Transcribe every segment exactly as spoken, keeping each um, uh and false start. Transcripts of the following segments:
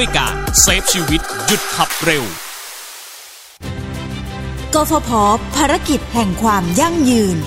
ด้วยการเซฟชีวิตหยุดขับเร็วกฟผ.ภารกิจแห่งความยั่งยืน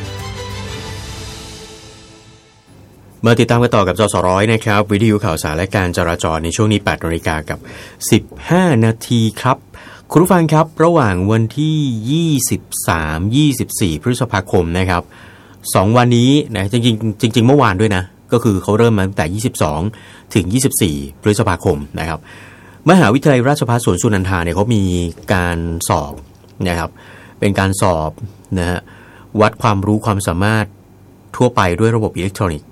มาติดตามกันต่อกับจสร้อยนะครับวิทยุข่าวสารและการจราจรในช่วงนี้ แปดนาฬิกากับสิบห้านาทีครับคุณผู้ฟังครับระหว่างวันที่ยี่สิบสาม ยี่สิบสี่พฤษภาคมนะครับสองวันนี้นะจริงๆจริงๆเมื่อวานด้วยนะก็คือเขาเริ่มมาตั้งแต่ยี่สิบสองถึงยี่สิบสี่พฤษภาคมนะครับมหาวิทยาลัยราชภัฏสวนสุนันทาเนี่ยเขามีการสอบนะครับเป็นการสอบนะฮะวัดความรู้ความสามารถทั่วไปด้วยระบบอิเล็กทรอนิกส์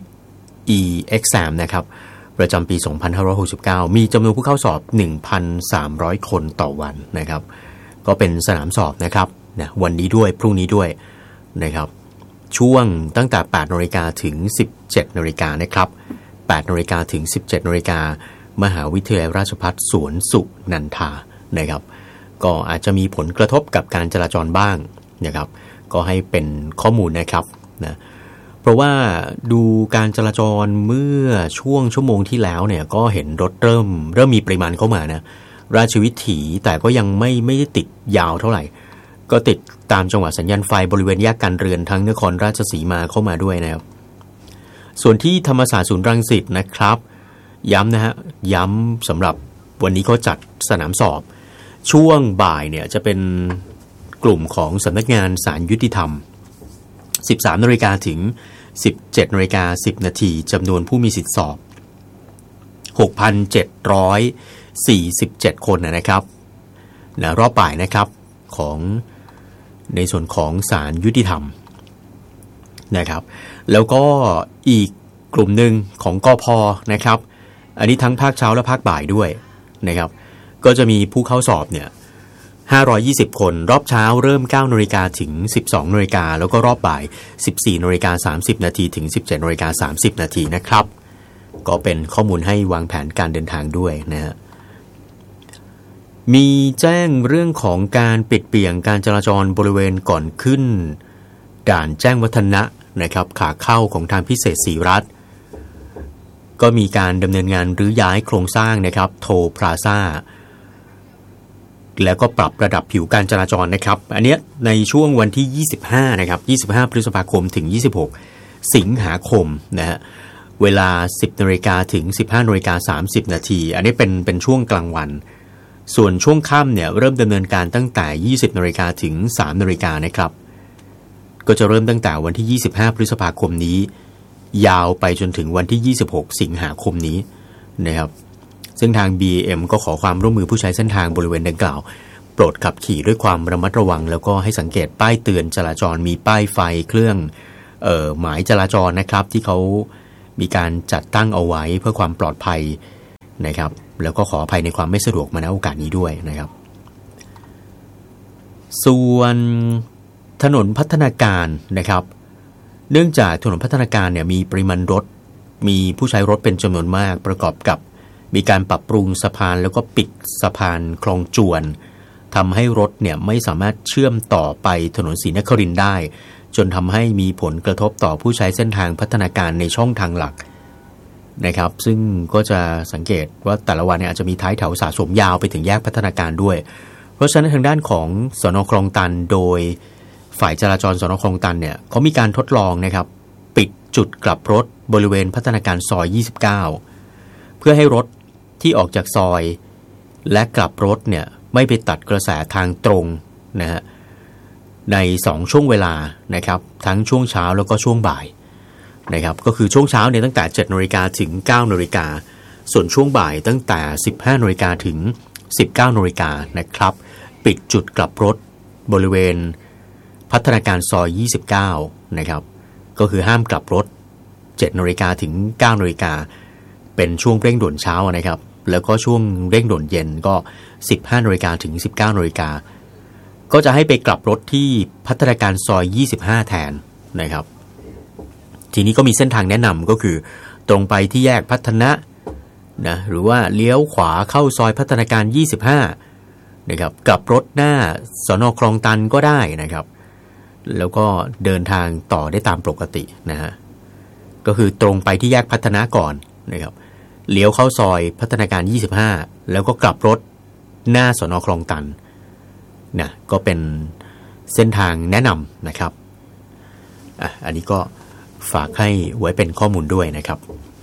e-exam นะครับประจำปี สองพันห้าร้อยหกสิบเก้า มีจำนวนผู้เข้าสอบ หนึ่งพันสามร้อย คนต่อวันนะครับก็เป็นสนามสอบนะครับนะวันนี้ด้วยพรุ่งนี้ด้วยนะครับช่วงตั้งแต่ แปดนาฬิกา ถึง สิบเจ็ดนาฬิกานะครับ แปดนาฬิกา ถึง สิบเจ็ดนาฬิกามหาวิทยาลัยราชภัฏสวนสุนันทานะครับก็อาจจะมีผลกระทบกับการจราจรบ้างนะครับก็ให้เป็นข้อมูลนะครับนะเพราะว่าดูการจราจรเมื่อช่วงชั่วโมงที่แล้วเนี่ยก็เห็นรถเริ่มเริ่มมีปริมาณเข้ามานะราชวิถีแต่ก็ยังไม่ไม่ได้ติดยาวเท่าไหร่ก็ติดตามจังหวะสัญญาณไฟบริเวณแยกการเรือนทั้งนครราชสีมาเข้ามาด้วยนะครับส่วนที่ธรรมศาสตร์ศูนย์รังสิตนะครับย้ำนะฮะย้ำสำหรับวันนี้เขาจัดสนามสอบช่วงบ่ายเนี่ยจะเป็นกลุ่มของสำนักงานศาลยุติธรรม สิบสามนาฬิกา ถึง สิบเจ็ดนาฬิกาสิบ นาทีจำนวนผู้มีสิทธิสอบ หกพันเจ็ดร้อยสี่สิบเจ็ด คนนะครับนะรอบบ่ายนะครับของในส่วนของศาลยุติธรรมนะครับแล้วก็อีกกลุ่มหนึ่งของกพ.นะครับอันนี้ทั้งภาคเช้าและภาคบ่ายด้วยนะครับก็จะมีผู้เข้าสอบเนี่ยห้าร้อยยี่สิบคนรอบเช้าเริ่ม เก้านาฬิกา ถึง สิบสองนาฬิกาแล้วก็รอบบ่าย สิบสี่นาฬิกาสามสิบ นาทีถึง สิบเจ็ดนาฬิกาสามสิบ นาทีนะครับก็เป็นข้อมูลให้วางแผนการเดินทางด้วยนะฮะมีแจ้งเรื่องของการปิดเบี่ยงการจราจรบริเวณก่อนขึ้นด่านแจ้งวัฒนะนะครับขาเข้าของทางพิเศษศรีรัตน์ก็มีการดำเนินงานรื้อย้ายโครงสร้างนะครับโทพลาซ่าแล้วก็ปรับระดับผิวการจราจรนะครับอันนี้ในช่วงวันที่ยี่สิบห้านะครับยี่สิบห้าพฤษภาคมถึงยี่สิบหกสิงหาคมนะฮะเวลา สิบนาฬิกา ถึง สิบห้านาฬิกาสามสิบ นาทีอันนี้เป็นเป็นช่วงกลางวันส่วนช่วงค่ำเนี่ยเริ่มดำเนินการตั้งแต่ ยี่สิบนาฬิกา ถึง สามนาฬิกานะครับก็จะเริ่มตั้งแต่วันที่ยี่สิบห้าพฤษภาคมนี้ยาวไปจนถึงวันที่ยี่สิบหกสิงหาคมนี้นะครับซึ่งทาง บี เอ็ม ก็ขอความร่วมมือผู้ใช้เส้นทางบริเวณดังกล่าวโปรดขับขี่ด้วยความระมัดระวังแล้วก็ให้สังเกตป้ายเตือนจราจรมีป้ายไฟเครื่องเอ่อหมายจราจรนะครับที่เขามีการจัดตั้งเอาไว้เพื่อความปลอดภัยนะครับแล้วก็ขออภัยในความไม่สะดวกมาณโอกาสนี้ด้วยนะครับส่วนถนนพัฒนาการนะครับเนื่องจากถนนพัฒนาการเนี่ยมีปริมาณรถมีผู้ใช้รถเป็นจำนวนมากประกอบกับมีการปรับปรุงสะพานแล้วก็ปิดสะพานคลองจวนทำให้รถเนี่ยไม่สามารถเชื่อมต่อไปถนนศรีนครินทร์ได้จนทำให้มีผลกระทบต่อผู้ใช้เส้นทางพัฒนาการในช่องทางหลักนะครับซึ่งก็จะสังเกตว่าแต่ละวันเนี่ยอาจจะมีท้ายแถวสะสมยาวไปถึงแยกพัฒนาการด้วยเพราะฉะนั้นทางด้านของสน.คลองตันโดยฝ่ายจราจรสน.คลองตันเนี่ยเขามีการทดลองนะครับปิดจุดกลับรถบริเวณพัฒนาการซอยยี่สิบเก้าเพื่อให้รถที่ออกจากซอยและกลับรถเนี่ยไม่ไปตัดกระแสทางตรงนะฮะในสองช่วงเวลานะครับทั้งช่วงเช้าแล้วก็ช่วงบ่ายนะครับก็คือช่วงเช้าเนี่ยตั้งแต่ เจ็ดนาฬิกา ถึง เก้านาฬิกาส่วนช่วงบ่ายตั้งแต่ สิบห้านาฬิกา ถึง สิบเก้านาฬิกานะครับปิดจุดกลับรถบริเวณพัฒนาการซอยยี่สิบเก้านะครับก็คือห้ามกลับรถ เจ็ดนาฬิกา ถึง เก้านาฬิกาเป็นช่วงเร่งด่วนเช้านะครับแล้วก็ช่วงเร่งด่วนเย็นก็ สิบห้านาฬิกา ถึง สิบเก้านาฬิกาก็จะให้ไปกลับรถที่พัฒนาการซอยยี่สิบห้าแทนนะครับทีนี้ก็มีเส้นทางแนะนำก็คือตรงไปที่แยกพัฒนะนะหรือว่าเลี้ยวขวาเข้าซอยพัฒนาการยี่สิบห้านะครับกลับรถหน้าสน.คลองตันก็ได้นะครับแล้วก็เดินทางต่อได้ตามปกตินะฮะก็คือตรงไปที่แยกพัฒนะก่อนนะครับเลี้ยวเข้าซอยพัฒนาการยี่สิบห้าแล้วก็กลับรถหน้าสน.คลองตันนะก็เป็นเส้นทางแนะนำนะครับอ่ะอันนี้ก็ฝากให้ไว้เป็นข้อมูลด้วยนะครับ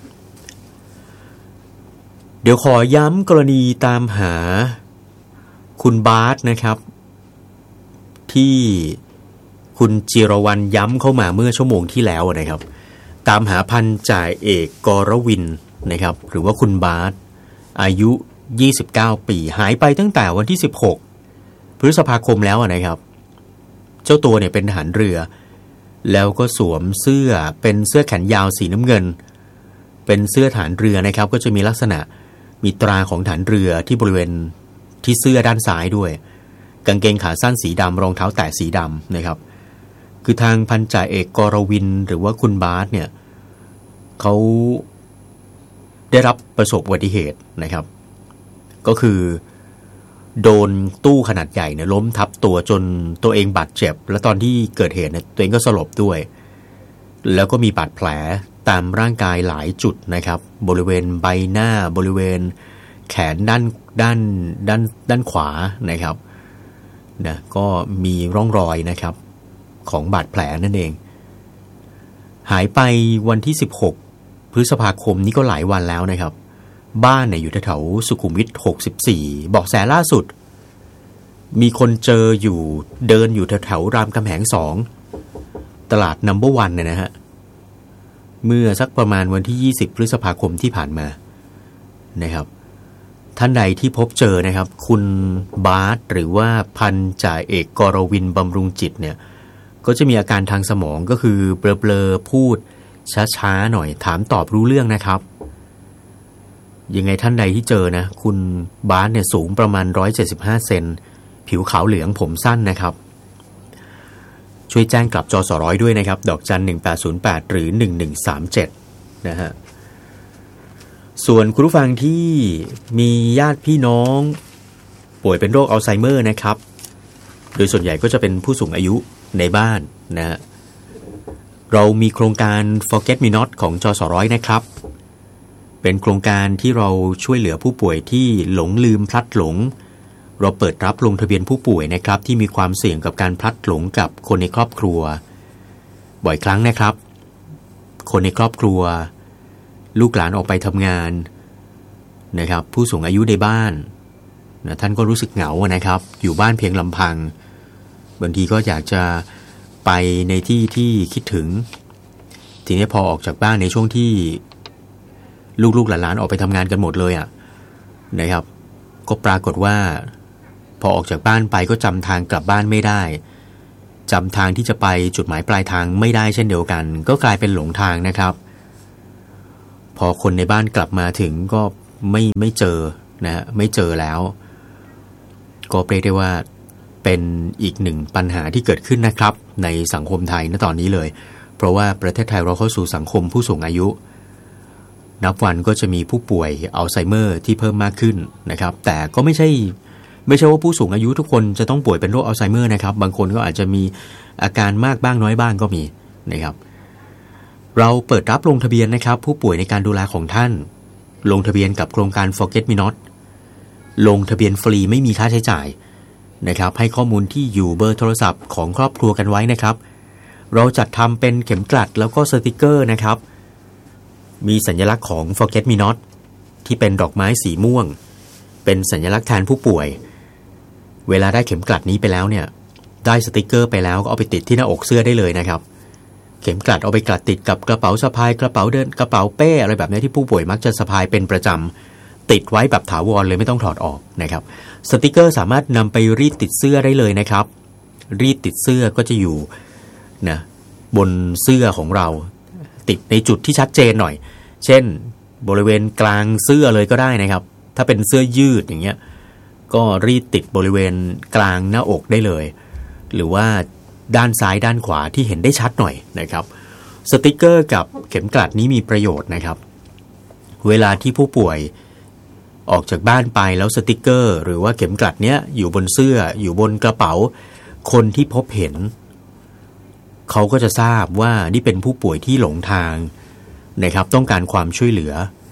เดี๋ยวขอย้ำกรณีตามหาคุณบาสนะครับที่คุณจิรวรรณย้ำเข้ามาเมื่อชั่วโมงที่แล้วนะครับตามหาพันจ่าเอกกรวินนะครับหรือว่าคุณบาสอายุยี่สิบเก้าปีหายไปตั้งแต่วันที่สิบหกพฤษภาคมแล้วนะครับเจ้าตัวเนี่ยเป็นทหารเรือแล้วก็สวมเสื้อเป็นเสื้อแขนยาวสีน้ำเงินเป็นเสื้อทหารเรือนะครับก็จะมีลักษณะมีตราของทหารเรือที่บริเวณที่เสื้อด้านซ้ายด้วยกางเกงขาสั้นสีดำรองเท้าแตะสีดำนะครับคือทางพันจ่าเอกกรวินหรือว่าคุณบาสเนี่ยเขาได้รับประสบอุบัติเหตุนะครับก็คือโดนตู้ขนาดใหญ่เนี่ยล้มทับตัวจนตัวเองบาดเจ็บและตอนที่เกิดเหตุเนี่ยตัวเองก็สลบด้วยแล้วก็มีบาดแผลตามร่างกายหลายจุดนะครับบริเวณใบหน้าบริเวณแขนด้านด้านด้านด้านขวานะครับนะก็มีร่องรอยนะครับของบาดแผลนั่นเองหายไปวันที่สิบหกพฤษภาคมนี้ก็หลายวันแล้วนะครับบ้านเนี่ยอยู่แถวสุขุมวิทหกสิบสี่เบาะแสล่าสุดมีคนเจออยู่เดินอยู่แถวรามคำแหงสองตลาดนัมเบอร์วันเนี่ยนะฮะเมื่อสักประมาณวันที่ยี่สิบพฤษภาคมที่ผ่านมานะครับท่านใดที่พบเจอนะครับคุณบาสหรือว่าพันจ่าเอกกรวินบำรุงจิตเนี่ยก็จะมีอาการทางสมองก็คือเบลอๆพูดช้าๆหน่อยถามตอบรู้เรื่องนะครับยังไงท่านใดที่เจอนะคุณบาสเนี่ยสูงประมาณหนึ่งร้อยเจ็ดสิบห้าเซนผิวขาวเหลืองผมสั้นนะครับช่วยแจ้งกลับจสร้อยด้วยนะครับดอกจันหนึ่งแปดศูนย์แปดหรือหนึ่งหนึ่งสามเจ็ดนะฮะส่วนคุณผู้ฟังที่มีญาติพี่น้องป่วยเป็นโรคอัลไซเมอร์นะครับโดยส่วนใหญ่ก็จะเป็นผู้สูงอายุในบ้านนะฮะเรามีโครงการ Forget Me Not ของจสร้อยนะครับเป็นโครงการที่เราช่วยเหลือผู้ป่วยที่หลงลืมพลัดหลงเราเปิดรับลงทะเบียนผู้ป่วยนะครับที่มีความเสี่ยงกับการพลัดหลงกับคนในครอบครัวบ่อยครั้งนะครับคนในครอบครัวลูกหลานออกไปทำงานนะครับผู้สูงอายุในบ้านนะท่านก็รู้สึกเหงานะครับอยู่บ้านเพียงลำพังบางทีก็อยากจะไปในที่ที่คิดถึงทีนี้พอออกจากบ้านในช่วงที่ลูกๆหลานๆออกไปทำงานกันหมดเลยอ่ะนะครับก็ปรากฏว่าพอออกจากบ้านไปก็จำทางกลับบ้านไม่ได้จำทางที่จะไปจุดหมายปลายทางไม่ได้เช่นเดียวกันก็กลายเป็นหลงทางนะครับพอคนในบ้านกลับมาถึงก็ไม่ไม่เจอนะไม่เจอแล้วก็เรียกได้ว่าเป็นอีกหนึ่งปัญหาที่เกิดขึ้นนะครับในสังคมไทยณตอนนี้เลยเพราะว่าประเทศไทยเราเข้าสู่สังคมผู้สูงอายุนับวันก็จะมีผู้ป่วยอัลไซเมอร์ที่เพิ่มมากขึ้นนะครับแต่ก็ไม่ใช่ไม่ใช่ว่าผู้สูงอายุทุกคนจะต้องป่วยเป็นโรคอัลไซเมอร์นะครับบางคนก็อาจจะมีอาการมากบ้างน้อยบ้างก็มีนะครับเราเปิดรับลงทะเบียนนะครับผู้ป่วยในการดูแลของท่านลงทะเบียนกับโครงการ Forget Me Not ลงทะเบียนฟรีไม่มีค่าใช้จ่ายนะครับให้ข้อมูลที่อยู่เบอร์โทรศัพท์ของครอบครัวกันไว้นะครับเราจัดทำเป็นเข็มกลัดแล้วก็สติกเกอร์นะครับมีสัญลักษณ์ของ Forget Me Not ที่เป็นดอกไม้สีม่วงเป็นสัญลักษณ์แทนผู้ป่วยเวลาได้เข็มกลัดนี้ไปแล้วเนี่ยได้สติกเกอร์ไปแล้วก็เอาไปติดที่หน้าอกเสื้อได้เลยนะครับเข็มกลัดเอาไปกลัดติดกับกระเป๋าสะพายกระเป๋าเดินกระเป๋าเป้อะไรแบบนี้ที่ผู้ป่วยมักจะสะพายเป็นประจำติดไว้แบบถาวรเลยไม่ต้องถอดออกนะครับสติกเกอร์สามารถนำไปรีดติดเสื้อได้เลยนะครับรีดติดเสื้อก็จะอยู่นะบนเสื้อของเราติดในจุดที่ชัดเจนหน่อยเช่นบริเวณกลางเสื้อเลยก็ได้นะครับถ้าเป็นเสื้อยืดอย่างเงี้ยก็รีดติดบริเวณกลางหน้าอกได้เลยหรือว่าด้านซ้ายด้านขวาที่เห็นได้ชัดหน่อยนะครับสติกเกอร์กับเข็มกลัดนี้มีประโยชน์นะครับเวลาที่ผู้ป่วยออกจากบ้านไปแล้วสติกเกอร์หรือว่าเข็มกลัดเนี้ยอยู่บนเสื้ออยู่บนกระเป๋าคนที่พบเห็นเขาก็จะทราบว่านี่เป็นผู้ป่วยที่หลงทางนะครับต้องการความช่วยเหลือ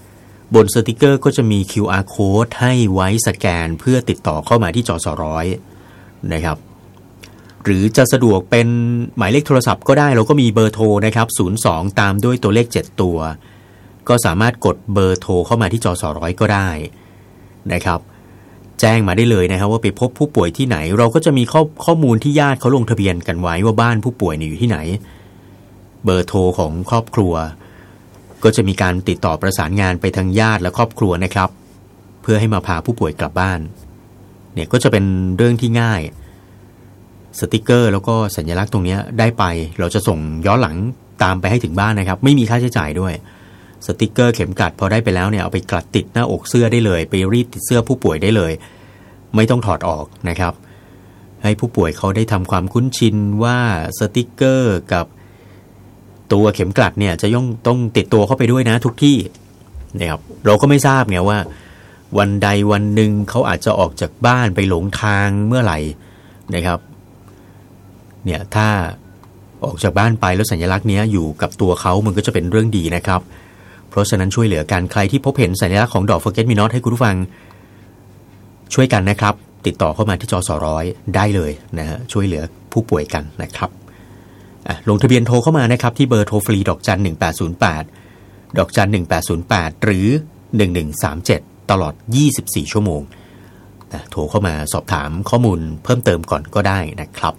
บนสติกเกอร์ก็จะมี คิว อาร์ Code ให้ไว้สแกนเพื่อติดต่อเข้ามาที่จสร้อยนะครับหรือจะสะดวกเป็นหมายเลขโทรศัพท์ก็ได้เราก็มีเบอร์โทรนะครับศูนย์สองตามด้วยตัวเลขเจ็ดตัวก็สามารถกดเบอร์โทรเข้ามาที่จสร้อยก็ได้นะครับแจ้งมาได้เลยนะครับว่าไปพบผู้ป่วยที่ไหนเราก็จะมีข้อข้อมูลที่ญาติเขาลงทะเบียนกันไว้ว่าบ้านผู้ป่วยอยู่ที่ไหนเบอร์โทรของครอบครัวก็จะมีการติดต่อประสานงานไปทางญาติและครอบครัวนะครับเพื่อให้มาพาผู้ป่วยกลับบ้านเนี่ยก็จะเป็นเรื่องที่ง่ายสติกเกอร์แล้วก็สัญลักษณ์ตรงนี้ได้ไปเราจะส่งย้อนหลังตามไปให้ถึงบ้านนะครับไม่มีค่าใช้จ่ายด้วยสติกเกอร์เข็มกลัดพอได้ไปแล้วเนี่ยเอาไปกลัดติดหน้าอกเสื้อได้เลยไปรีดติดเสื้อผู้ป่วยได้เลยไม่ต้องถอดออกนะครับให้ผู้ป่วยเขาได้ทำความคุ้นชินว่าสติกเกอร์กับตัวเข็มกลัดเนี่ยจะย่องต้องติดตัวเข้าไปด้วยนะทุกที่นะครับเราก็ไม่ทราบไงว่าวันใดวันหนึ่งเขาอาจจะออกจากบ้านไปหลงทางเมื่อไหร่นะครับเนี่ยถ้าออกจากบ้านไปแล้วสัญลักษณ์นี้อยู่กับตัวเขามันก็จะเป็นเรื่องดีนะครับเพราะฉะนั้นช่วยเหลือกันใครที่พบเห็นสัญลักษณ์ของดอก Forget Me Not ให้คุณผู้ฟังช่วยกันนะครับติดต่อเข้ามาที่จสร้อยได้เลยนะฮะช่วยเหลือผู้ป่วยกันนะครับลงทะเบียนโทรเข้ามานะครับที่เบอร์โทรฟรีดอกจันหนึ่งแปดศูนย์แปดดอกจันหนึ่งแปดศูนย์แปดหรือหนึ่งหนึ่งสามเจ็ดตลอดยี่สิบสี่ชั่วโมงนะโทรเข้ามาสอบถามข้อมูลเพิ่มเติมก่อนก็ได้นะครับ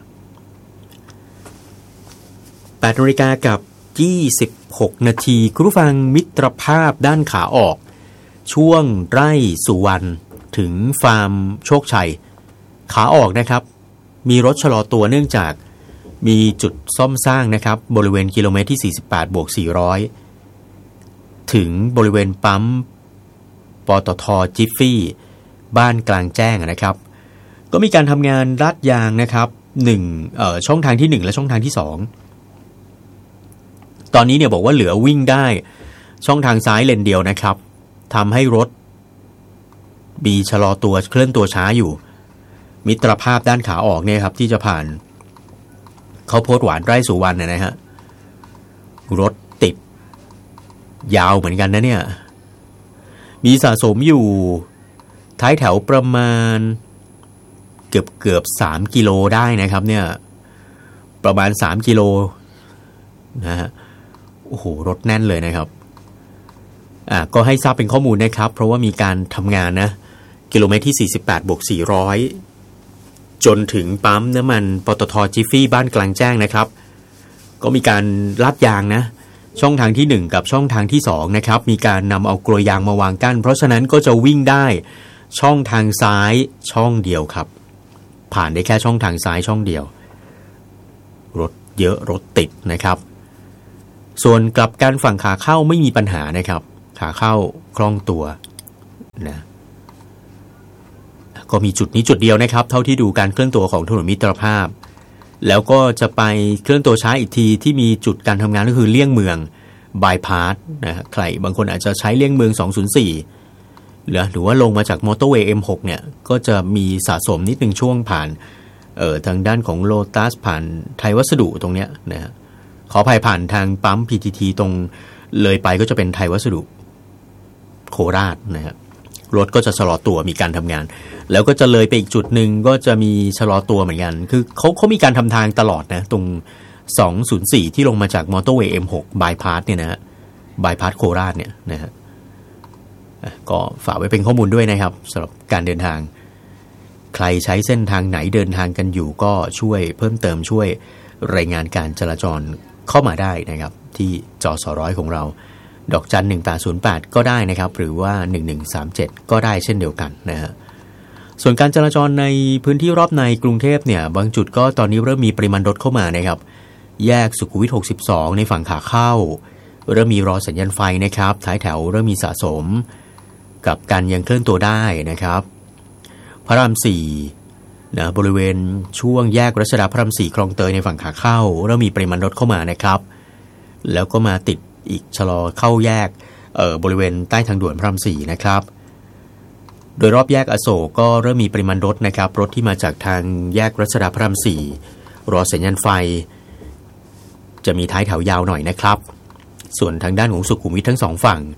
แปดนาฬิกากับยี่สิบหกนาทีคุณผู้ฟังมิตรภาพด้านขาออกช่วงไร่สุวรรณถึงฟาร์มโชคชัยขาออกนะครับมีรถชะลอตัวเนื่องจากมีจุดซ่อมสร้างนะครับบริเวณกิโลเมตรที่สี่สิบแปดบวกสี่ร้อยถึงบริเวณปั๊มปตท.จิฟฟี่บ้านกลางแจ้งนะครับก็มีการทำงานลาดยางนะครับหนึ่งเอ่อช่องทางที่หนึ่งและช่องทางที่สองตอนนี้เนี่ยบอกว่าเหลือวิ่งได้ช่องทางซ้ายเลนเดียวนะครับทำให้รถมีชะลอตัวเคลื่อนตัวช้าอยู่มิตรภาพด้านขาออกเนี่ยครับที่จะผ่านเขาโพสต์หวานไร่สุวรรณนะฮะรถติดยาวเหมือนกันนะเนี่ยมีสะสมอยู่ท้ายแถวประมาณเกือบเกือบสามกิโลได้นะครับเนี่ยประมาณสามกิโลนะฮะโอ้โหรถแน่นเลยนะครับอ่าก็ให้ทราบเป็นข้อมูลนะครับเพราะว่ามีการทำงานนะกิโลเมตรที่สี่สิบแปดบวกสี่ร้อยจนถึงปั๊มน้ำมันปตท.จิฟฟี่บ้านกลางแจ้งนะครับก็มีการลาดยางนะช่องทางที่หนึ่งกับช่องทางที่สองนะครับมีการนำเอากลวยยางมาวางกั้นเพราะฉะนั้นก็จะวิ่งได้ช่องทางซ้ายช่องเดียวครับผ่านได้แค่ช่องทางซ้ายช่องเดียวรถเยอะรถติดนะครับส่วนกลับกันฝั่งขาเข้าไม่มีปัญหานะครับขาเข้าคล่องตัวนะก็มีจุดนี้จุดเดียวนะครับเท่าที่ดูการเคลื่อนตัวของถนนมิตรภาพแล้วก็จะไปเคลื่อนตัวช้าอีกทีที่มีจุดการทำงานก็คือเลี่ยงเมืองบายพาสนะใครบางคนอาจจะใช้เลี่ยงเมืองสองศูนย์สี่หรือหรือว่าลงมาจากมอเตอร์เวย์ เอ็ม หก เนี่ยก็จะมีสะสมนิดนึงช่วงผ่านเอ่อทางด้านของโลตัสผ่านไทยวัสดุตรงเนี้ยนะฮะขออภัยผ่านทางปั๊ม พี ที ที ตรงเลยไปก็จะเป็นไทยวัสดุโคราชนะฮะรถก็จะชะลอตัวมีการทำงานแล้วก็จะเลยไปอีกจุดหนึ่งก็จะมีชะลอตัวเหมือนกันคือเขาเขามีการทำทางตลอดนะตรงสองศูนย์สี่ที่ลงมาจากมอเตอร์เวย์ เอ็ม หก บายพาสเนี่ยนะฮะบายพาสโคราชเนี่ยนะฮะก็ฝากไว้เป็นข้อมูลด้วยนะครับสำหรับการเดินทางใครใช้เส้นทางไหนเดินทางกันอยู่ก็ช่วยเพิ่มเติมช่วยรายงานการจราจรเข้ามาได้นะครับที่จสร้อยของเราดอกจันหนึ่งแปดศูนย์แปดก็ได้นะครับหรือว่าหนึ่งหนึ่งสามเจ็ดก็ได้เช่นเดียวกันนะฮะส่วนการจราจรในพื้นที่รอบในกรุงเทพเนี่ยบางจุดก็ตอนนี้เริ่มมีปริมาณรถเข้ามานะครับแยกสุขุมวิทหกสิบสองในฝั่งขาเข้าเริ่มมีรอสัญญาณไฟนะครับท้ายแถวเริ่มมีสะสมกับการยังเคลื่อนตัวได้นะครับพระรามสี่นะบริเวณช่วงแยกรัชดาพระรามสี่คลองเตยในฝั่งขาเข้าเริ่มมีปริมาณรถเข้ามานะครับแล้วก็มาติดอีกชะลอเข้าแยกเอ่อบริเวณใต้ทางด่วนพระรามสี่นะครับโดยรอบแยกอโศกก็เริ่มมีปริมาณรถนะครับรถที่มาจากทางแยกรัชดาพระรามสี่รอสัญญาณไฟจะมีท้ายแถวยาวหน่อยนะครับส่วนทางด้านของสุขุมวิททั้งสองฝั่ง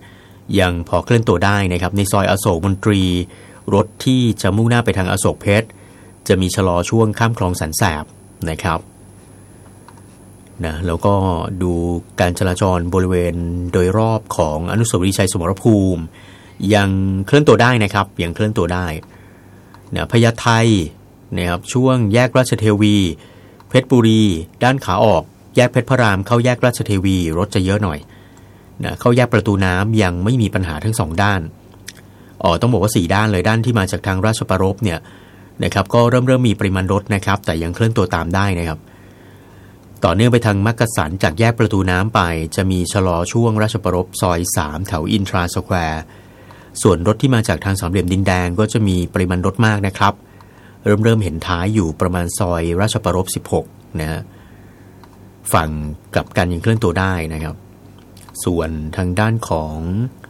ยังพอเคลื่อนตัวได้นะครับในซอยอโศกมนตรีรถที่จะมุ่งหน้าไปทางอโศกเพชรจะมีชะลอช่วงข้ามคลองสันแสบนะครับนะแล้วก็ดูการจราจรบริเวณโดยรอบของอนุสาวรีย์ชัยสมรภูมิยังเคลื่อนตัวได้นะครับยังเคลื่อนตัวได้นะพญาไทนะครับช่วงแยกราชเทวีเพชรบุรีด้านขาออกแยกเพชรพระรามเข้าแยกราชเทวีรถจะเยอะหน่อยนะเข้าแยกประตูน้ำยังไม่มีปัญหาทั้งสองด้านอ๋อต้องบอกว่าสี่ด้านเลยด้านที่มาจากทางราชประรภเนี่ยนะครับก็เริ่มเริ่มมีปริมาณรถนะครับแต่ยังเคลื่อนตัวตามได้นะครับต่อเนื่องไปทางมักกะสันจากแยกประตูน้ำไปจะมีชะลอช่วงราชประรภซอยสามแถวอินทราสแควร์ส่วนรถที่มาจากทางสามเหลี่ยมดินแดงก็จะมีปริมาณรถมากนะครับเริ่มเริ่มเห็นท้ายอยู่ประมาณซอยราชประรภสิบหกนะฮะฝั่งกลับกันยังเคลื่อนตัวได้นะครับส่วนทางด้านของ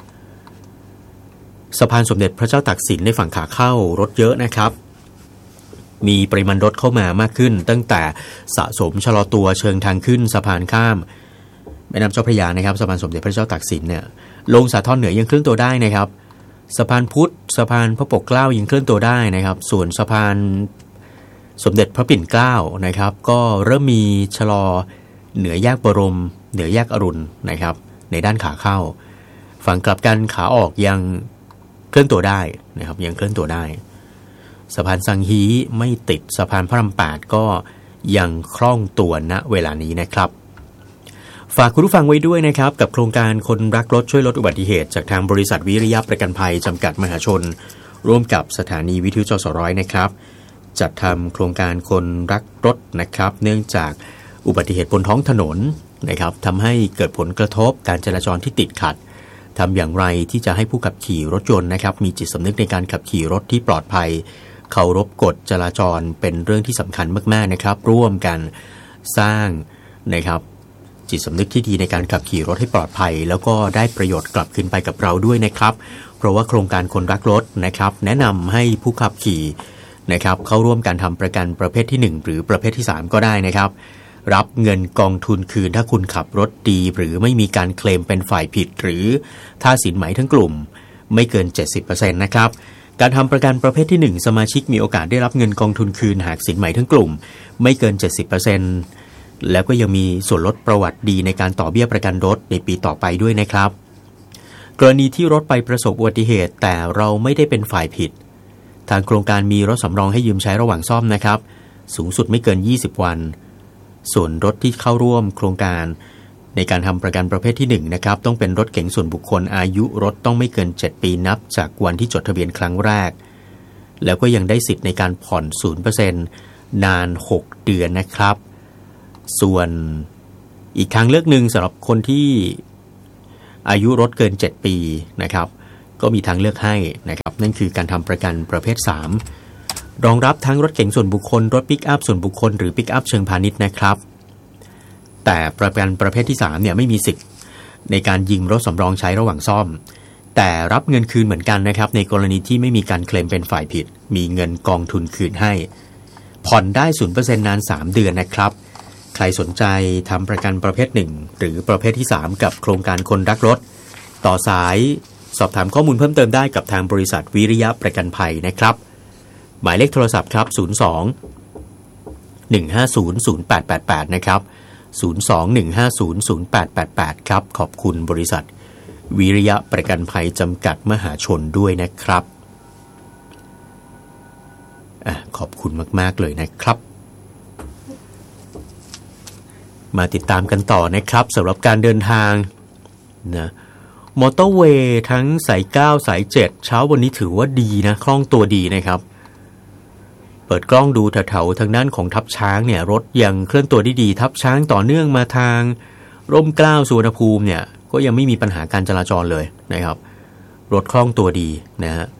สะพานสมเด็จพระเจ้าตากสินในฝั่งขาเข้ารถเยอะนะครับมีปริมาณรถเข้ามามากขึ้นตั้งแต่สะสมชะลอตัวเชิงทางขึ้นสะพานข้ามแม่น้ำเจ้าพระยานะครับสะพานสมเด็จพระเจ้าตากสินเนี่ยลงสาทรเหนือยังเคลื่อนตัวได้นะครับสะพานพุทธสะพานพระปกเกล้ายังเคลื่อนตัวได้นะครับส่วนสะพานสมเด็จพระปิ่นเกล้านะครับก็เริ่มมีชะลอเหนือแยกบรมเหนือแยกอรุณนะครับในด้านขาเข้าฝั่งกลับกันขาออกยังเคลื่อนตัวได้นะครับยังเคลื่อนตัวได้สะพานสังฮีไม่ติดสะพานพระรามแปดก็ยังคล่องตัวณเวลานี้นะครับฝากคุณผู้ฟังไว้ด้วยนะครับกับโครงการคนรักรถช่วยลดอุบัติเหตุจากทางบริษัทวิริยะประกันภัยจำกัดมหาชนร่วมกับสถานีวิทยุจสร้อยนะครับจัดทำโครงการคนรักรถนะครับเนื่องจากอุบัติเหตุบนท้องถนนนะครับทำให้เกิดผลกระทบการจราจรที่ติดขัดทำอย่างไรที่จะให้ผู้ขับขี่รถยนต์นะครับมีจิตสำนึกในการขับขี่รถที่ปลอดภัยเคารพกฎจราจรเป็นเรื่องที่สำคัญมากๆนะครับร่วมกันสร้างนะครับจิตสำนึกที่ดีในการขับขี่รถให้ปลอดภัยแล้วก็ได้ประโยชน์กลับคืนไปกับเราด้วยนะครับเพราะว่าโครงการคนรักรถนะครับแนะนำให้ผู้ขับขี่นะครับเข้าร่วมการทำประกันประเภทที่หนึ่งหรือประเภทที่สามก็ได้นะครับรับเงินกองทุนคืนถ้าคุณขับรถดีหรือไม่มีการเคลมเป็นฝ่ายผิดหรือถ้าสินไหมทั้งกลุ่มไม่เกิน เจ็ดสิบเปอร์เซ็นต์ นะครับการทำประกันประเภทที่หนึ่งสมาชิกมีโอกาสได้รับเงินกองทุนคืนหากสินไหมทั้งกลุ่มไม่เกิน เจ็ดสิบเปอร์เซ็นต์ แล้วก็ยังมีส่วนลดประวัติดีในการต่อเบี้ยประกันรถในปีต่อไปด้วยนะครับกรณีที่รถไปประสบอุบัติเหตุแต่เราไม่ได้เป็นฝ่ายผิดทางโครงการมีรถสำรองให้ยืมใช้ระหว่างซ่อมนะครับสูงสุดไม่เกินยี่สิบวันส่วนรถที่เข้าร่วมโครงการในการทำประกันประเภทที่หนึ่งนะครับต้องเป็นรถเก๋งส่วนบุคคลอายุรถต้องไม่เกินเจ็ดปีนับจากวันที่จดทะเบียนครั้งแรกแล้วก็ยังได้สิทธิ์ในการผ่อน ศูนย์เปอร์เซ็นต์ นานหกเดือนนะครับส่วนอีกทางเลือกหนึ่งสำหรับคนที่อายุรถเกินเจ็ดปีนะครับก็มีทางเลือกให้นะครับนั่นคือการทำประกันประเภทสามรองรับทั้งรถเก๋งส่วนบุคคลรถปิกอัพส่วนบุคคลหรือปิกอัพเชิงพาณิชย์นะครับแต่ประกันประเภทที่สามเนี่ยไม่มีสิทธิ์ในการยืมรถสำรองใช้ระหว่างซ่อมแต่รับเงินคืนเหมือนกันนะครับในกรณีที่ไม่มีการเคลมเป็นฝ่ายผิดมีเงินกองทุนคืนให้ผ่อนได้ ศูนย์เปอร์เซ็นต์ นานสามเดือนนะครับใครสนใจทำประกันประเภทหนึ่งหรือประเภทที่สามกับโครงการคนรักรถต่อสายสอบถามข้อมูลเพิ่มเติมได้กับทางบริษัทวิริยะประกันภัยนะครับหมายเลขโทรศัพท์ครับศูนย์ สอง หนึ่ง ห้า ศูนย์ ศูนย์ แปด แปด แปดนะครับศูนย์ สอง หนึ่ง ห้า ศูนย์ ศูนย์ แปด แปด แปดครับขอบคุณบริษัทวิริยะประกันภัยจำกัดมหาชนด้วยนะครับอ่ะขอบคุณมากๆเลยนะครับมาติดตามกันต่อนะครับสำหรับการเดินทางนะมอเตอร์เวย์ทั้งสายเก้าสายเจ็ดเช้าวันนี้ถือว่าดีนะคล่องตัวดีนะครับเปิดกล้องดูแถวๆทางด้านของทับช้างเนี่ยรถยังเคลื่อนตัวได้ดีทับช้างต่อเนื่องมาทางร่มเกล้าสุวรรณภูมิเนี่ยก็ยังไม่มีปัญหาการจราจรเลยนะครับรถคล่องตัวดีนะฮะ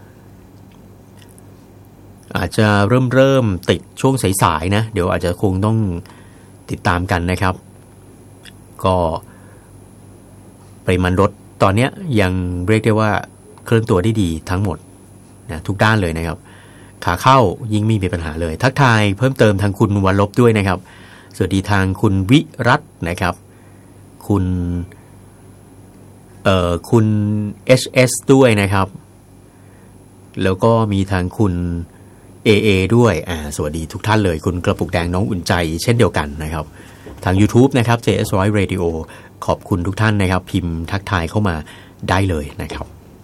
อาจจะเริ่มเริ่มติดช่วงสายๆนะเดี๋ยวอาจจะคงต้องติดตามกันนะครับก็ปริมาณรถตอนนี้ยังเรียกได้ว่าเคลื่อนตัวได้ดีทั้งหมดนะทุกด้านเลยนะครับขาเข้ายิ่งไม่มีปัญหาเลยทักทายเพิ่มเติมทางคุณวันลบด้วยนะครับสวัสดีทางคุณวิรัตน์นะครับคุณเอ่อคุณ เอช เอส ด้วยนะครับแล้วก็มีทางคุณ เอ เอ ด้วยอ่าสวัสดีทุกท่านเลยคุณกระปุกแดงน้องอุ่นใจเช่นเดียวกันนะครับทาง YouTube นะครับ เจ เอส หนึ่งร้อย Radio ขอบคุณทุกท่านนะครับพิมพ์ทักทายเข้ามาได้เลยนะครับ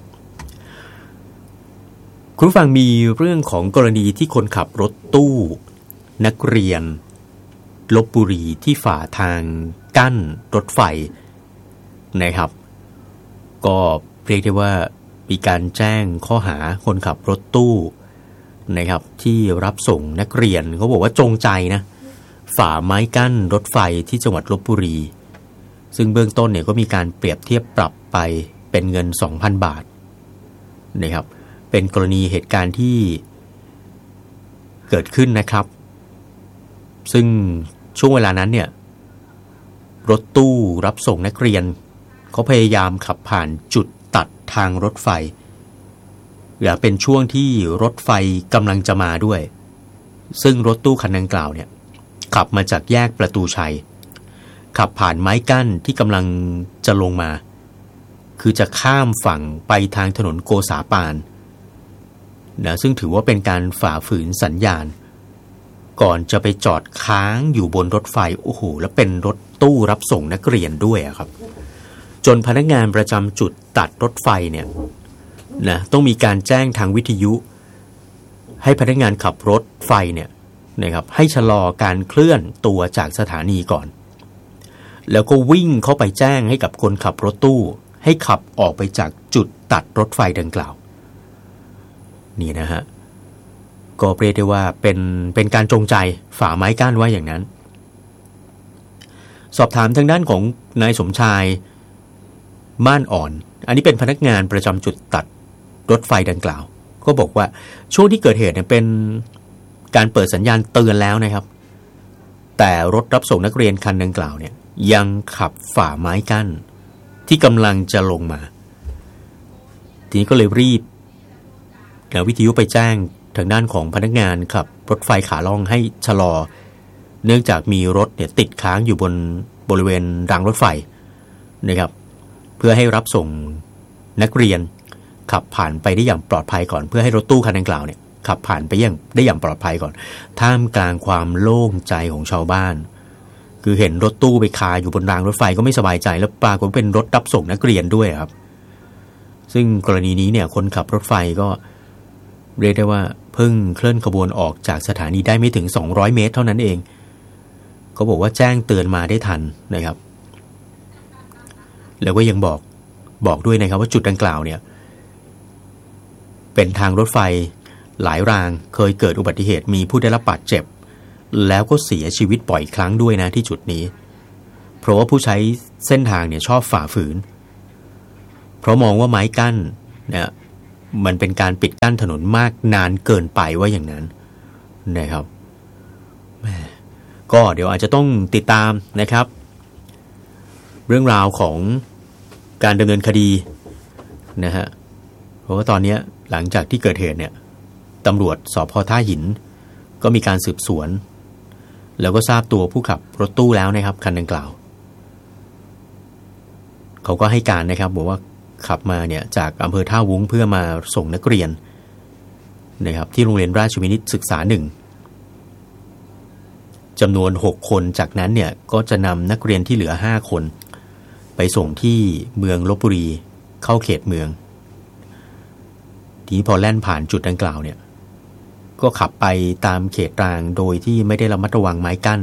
คุณผู้ฟังมีเรื่องของกรณีที่คนขับรถตู้นักเรียนลพบุรีที่ฝ่าทางกั้นรถไฟนะครับก็เรียกได้ว่ามีการแจ้งข้อหาคนขับรถตู้นะครับที่รับส่งนักเรียนเขาบอกว่าจงใจนะฝ่าไม้กั้นรถไฟที่จังหวัดลพบุรีซึ่งเบื้องต้นเนี่ยก็มีการเปรียบเทียบปรับไปเป็นเงิน สองพัน บาทนะครับเป็นกรณีเหตุการณ์ที่เกิดขึ้นนะครับซึ่งช่วงเวลานั้นเนี่ยรถตู้รับส่งนักเรียนเขาพยายามขับผ่านจุดตัดทางรถไฟอย่าเป็นช่วงที่รถไฟกำลังจะมาด้วยซึ่งรถตู้คันดังกล่าวเนี่ยขับมาจากแยกประตูชัยขับผ่านไม้กั้นที่กำลังจะลงมาคือจะข้ามฝั่งไปทางถนนโกษาปานนะซึ่งถือว่าเป็นการฝ่าฝืนสัญญาณก่อนจะไปจอดค้างอยู่บนรถไฟโอ้โหแล้วเป็นรถตู้รับส่งนักเรียนด้วยครับจนพนักงานประจำจุดตัดรถไฟเนี่ยนะต้องมีการแจ้งทางวิทยุให้พนักงานขับรถไฟเนี่ยนะครับให้ชะลอการเคลื่อนตัวจากสถานีก่อนแล้วก็วิ่งเข้าไปแจ้งให้กับคนขับรถตู้ให้ขับออกไปจากจุดตัดรถไฟดังกล่าวนี่นะฮะก็เรียกได้ว่าเป็นเป็นการจงใจฝ่าไม้กั้นไว้อย่างนั้นสอบถามทางด้านของนายสมชายม่านอ่อนอันนี้เป็นพนักงานประจำจุดตัดรถไฟดังกล่าวก็บอกว่าช่วงที่เกิดเหตุเนี่ยเป็นการเปิดสัญญาณเตือนแล้วนะครับแต่รถรับส่งนักเรียนคันดังกล่าวเนี่ยยังขับฝ่าไม้กั้นที่กำลังจะลงมาทีนี้ก็เลยรีบแล้ววิทยุไปแจ้งทางด้านของพนักงานขับรถไฟขาล่องให้ชะลอเนื่องจากมีรถเนี่ยติดค้างอยู่บนบริเวณรางรถไฟนะครับเพื่อให้รับส่งนักเรียนขับผ่านไปได้อย่างปลอดภัยก่อนเพื่อให้รถตู้คันดังกล่าวเนี่ยขับผ่านไปอย่างได้อย่างปลอดภัยก่อนท่ามกลางความโล่งใจของชาวบ้านคือเห็นรถตู้ไปคาอยู่บนรางรถไฟก็ไม่สบายใจแล้วปรากฏว่าเป็นรถรับส่งนักเรียนด้วยครับซึ่งกรณีนี้เนี่ยคนขับรถไฟก็เรียกได้ว่าเพิ่งเคลื่อนขบวนออกจากสถานีได้ไม่ถึงสองร้อยเมตรเท่านั้นเองเขาบอกว่าแจ้งเตือนมาได้ทันนะครับแล้วก็ยังบอกบอกด้วยนะครับว่าจุดดังกล่าวเนี่ยเป็นทางรถไฟหลายรางเคยเกิดอุบัติเหตุมีผู้ได้รับบาดเจ็บแล้วก็เสียชีวิตบ่อยครั้งด้วยนะที่จุดนี้เพราะว่าผู้ใช้เส้นทางเนี่ยชอบฝ่าฝืนเพราะมองว่าไม้กั้นเนี่ยมันเป็นการปิดกั้นถนนมากนานเกินไปว่าอย่างนั้นนะครับก็เดี๋ยวอาจจะต้องติดตามนะครับเรื่องราวของการดำเนินคดีนะฮะเพราะว่าตอนนี้หลังจากที่เกิดเหตุเนี่ยตำรวจสภ.ท่าหินก็มีการสืบสวนแล้วก็ทราบตัวผู้ขับรถตู้แล้วนะครับคันดังกล่าวเขาก็ให้การนะครับบอกว่าขับมาเนี่ยจากอำเภอท่าวุ้งเพื่อมาส่งนักเรียนนะครับที่โรงเรียนราชวินิตศึกษาหนึ่งจำนวนหกคนจากนั้นเนี่ยก็จะนำนักเรียนที่เหลือห้าคนไปส่งที่เมืองลพบุรีเข้าเขตเมืองทีนี้พอแล่นผ่านจุดดังกล่าวเนี่ยก็ขับไปตามเขตรางโดยที่ไม่ได้ระมัดระวังไม้กั้น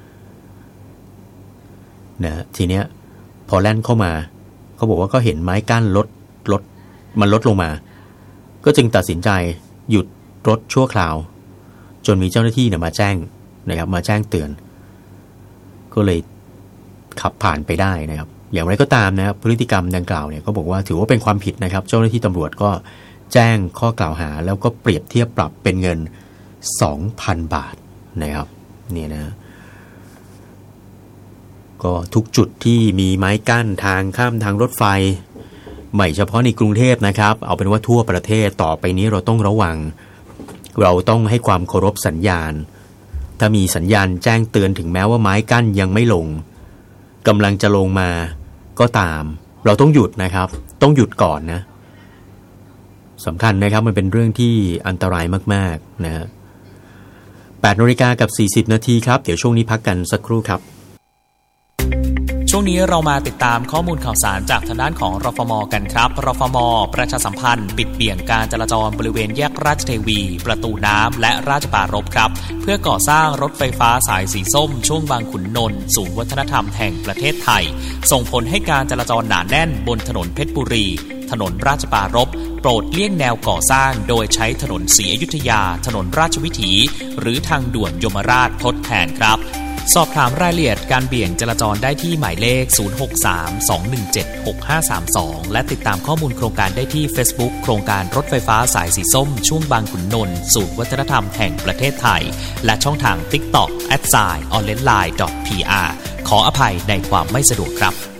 นะทีเนี้ยพอแล่นเข้ามาเขาบอกว่าก็เห็นไม้กั้นลดลดมันลดลงมาก็จึงตัดสินใจหยุดรถชั่วคราวจนมีเจ้าหน้าที่เนี่ยมาแจ้งนะครับมาแจ้งเตือนก็เลยขับผ่านไปได้นะครับอย่างไรก็ตามนะครับพฤติกรรมดังกล่าวเนี่ยก็บอกว่าถือว่าเป็นความผิดนะครับเจ้าหน้าที่ตำรวจก็แจ้งข้อกล่าวหาแล้วก็เปรียบเทียบปรับเป็นเงิน สองพัน บาทนะครับนี่นะก็ทุกจุดที่มีไม้กั้นทางข้ามทางรถไฟไม่เฉพาะในกรุงเทพนะครับเอาเป็นว่าทั่วประเทศต่อไปนี้เราต้องระวังเราต้องให้ความเคารพสัญญาณถ้ามีสัญญาณแจ้งเตือนถึงแม้ว่าไม้กั้นยังไม่ลงกำลังจะลงมาก็ตามเราต้องหยุดนะครับต้องหยุดก่อนนะสำคัญนะครับมันเป็นเรื่องที่อันตรายมากๆนะฮะแปดนาฬิกากับสี่สิบนาทีครับเดี๋ยวช่วงนี้พักกันสักครู่ครับช่วงนี้เรามาติดตามข้อมูลข่าวสารจากทางด้านของรฟม.กันครับรฟม.ประชาสัมพันธ์ปิดเบี่ยงการจราจรบริเวณแยกราชเทวีประตูน้ำและราชปรารภครับเพื่อก่อสร้างรถไฟฟ้าสายสีส้มช่วงบางขุนนนท์ศูนย์วัฒนธรรมแห่งประเทศไทยส่งผลให้การจราจรหนาแน่นบนถนนเพชรบุรีถนนราชปรารภโปรดเลี่ยงแนวก่อสร้างโดยใช้ถนนศรีอยุธยาถนนราชวิถีหรือทางด่วนยมราชทดแทนครับสอบถามรายละเอียดการเบี่ยงจราจรได้ที่หมายเลขศูนย์ หก สาม สอง หนึ่ง เจ็ด หก ห้า สาม สองและติดตามข้อมูลโครงการได้ที่ Facebook โครงการรถไฟฟ้าสายสีส้มช่วงบางขุนนนท์ศูนย์วัฒนธรรมแห่งประเทศไทยและช่องทาง TikTok แอท ไซน์ ออเรนจ์ไลน์ ดอท พี อาร์ ขออภัยในความไม่สะดวกครับ